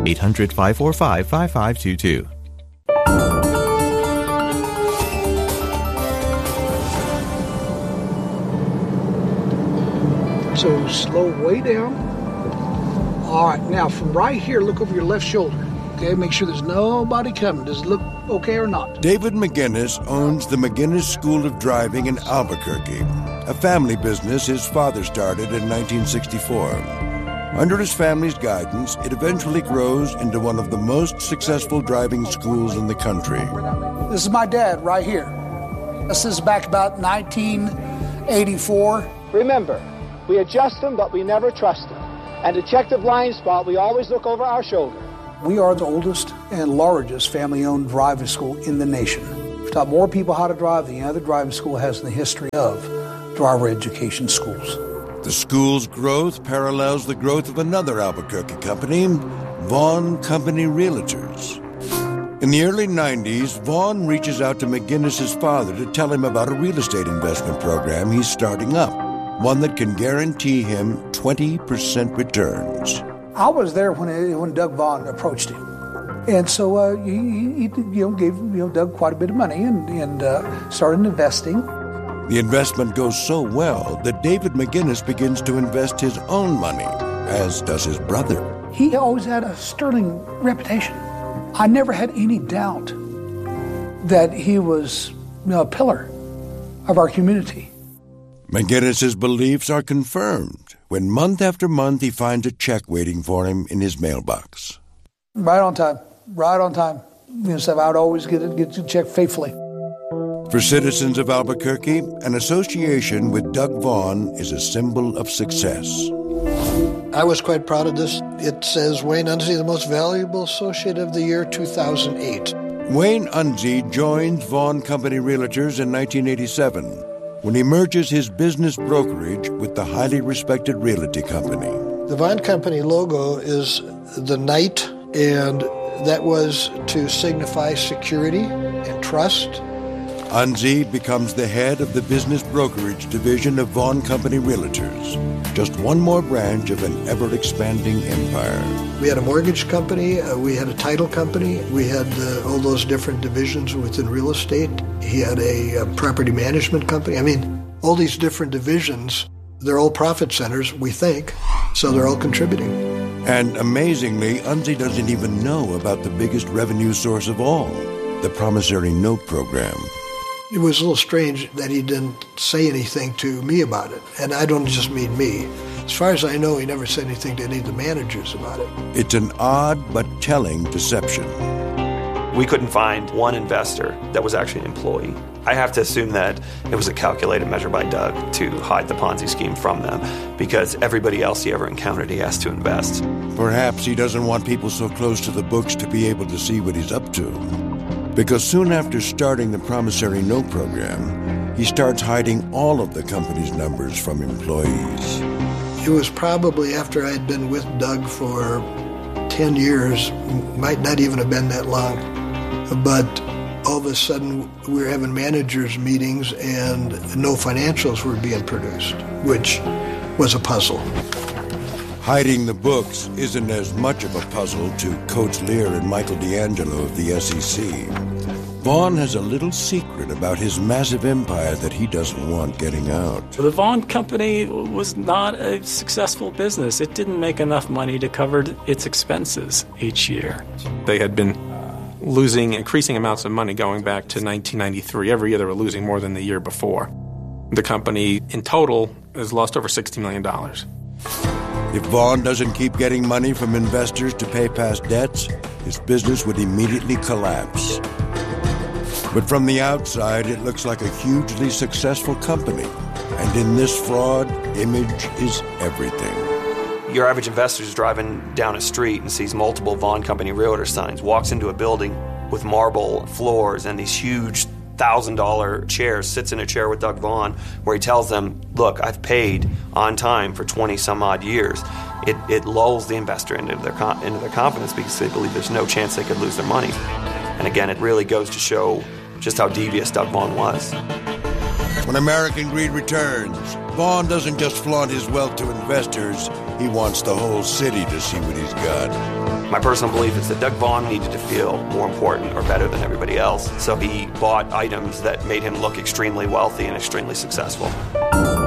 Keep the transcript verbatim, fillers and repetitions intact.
eight hundred, five four five, five five two two. So slow way down. All right, now from right here, look over your left shoulder. Okay, make sure there's nobody coming. Does it look okay or not? David McGinnis owns the McGinnis School of Driving in Albuquerque, a family business his father started in nineteen sixty-four. Under his family's guidance, it eventually grows into one of the most successful driving schools in the country. This is my dad right here. This is back about nineteen eighty-four. Remember, we adjust them, but we never trust them. And to check the blind spot, we always look over our shoulder. We are the oldest and largest family-owned driving school in the nation. We've taught more people how to drive than any other driving school has in the history of driver education schools. The school's growth parallels the growth of another Albuquerque company, Vaughn Company Realtors. In the early nineties, Vaughn reaches out to McGinnis's father to tell him about a real estate investment program he's starting up, one that can guarantee him twenty percent returns. I was there when when Doug Vaughn approached him, and so uh, he, he you know gave you know Doug quite a bit of money and and uh, started investing. The investment goes so well that David McGinnis begins to invest his own money, as does his brother. He always had a sterling reputation. I never had any doubt that he was you know, a pillar of our community. McGinnis's beliefs are confirmed when month after month he finds a check waiting for him in his mailbox. Right on time, right on time. You know, so I would always get it, get the check faithfully. For citizens of Albuquerque, an association with Doug Vaughn is a symbol of success. I was quite proud of this. It says Wayne Unzee, the most valuable associate of the year two thousand eight. Wayne Unzee joins Vaughn Company Realtors in nineteen eighty-seven when he merges his business brokerage with the highly respected realty company. The Vaughn Company logo is the knight, and that was to signify security and trust. Unzee becomes the head of the business brokerage division of Vaughn Company Realtors, just one more branch of an ever-expanding empire. We had a mortgage company, uh, we had a title company, we had uh, all those different divisions within real estate. He had a, a property management company. I mean, all these different divisions, they're all profit centers, we think, so they're all contributing. And amazingly, Unzee doesn't even know about the biggest revenue source of all, the promissory note program. It was a little strange that he didn't say anything to me about it. And I don't just mean me. As far as I know, he never said anything to any of the managers about it. It's an odd but telling deception. We couldn't find one investor that was actually an employee. I have to assume that it was a calculated measure by Doug to hide the Ponzi scheme from them, because everybody else he ever encountered, he has to invest. Perhaps he doesn't want people so close to the books to be able to see what he's up to. Because soon after starting the promissory note program, he starts hiding all of the company's numbers from employees. It was probably after I had been with Doug for ten years, might not even have been that long, but all of a sudden we were having managers' meetings and no financials were being produced, which was a puzzle. Hiding the books isn't as much of a puzzle to Coates Lear and Michael D'Angelo of the S E C. Vaughn has a little secret about his massive empire that he doesn't want getting out. The Vaughn Company was not a successful business. It didn't make enough money to cover its expenses each year. They had been losing increasing amounts of money going back to nineteen ninety-three. Every year they were losing more than the year before. The company in total has lost over sixty million dollars. If Vaughn doesn't keep getting money from investors to pay past debts, his business would immediately collapse. But from the outside, it looks like a hugely successful company. And in this fraud, image is everything. Your average investor is driving down a street and sees multiple Vaughn Company Realtor signs, walks into a building with marble floors and these huge one thousand dollars chairs, sits in a chair with Doug Vaughn, where he tells them, look, I've paid on time for twenty some odd years. It, it lulls the investor into their, into their confidence because they believe there's no chance they could lose their money. And again, it really goes to show just how devious Doug Vaughn was. When American greed returns, Vaughn doesn't just flaunt his wealth to investors, he wants the whole city to see what he's got. My personal belief is that Doug Vaughn needed to feel more important or better than everybody else, so he bought items that made him look extremely wealthy and extremely successful.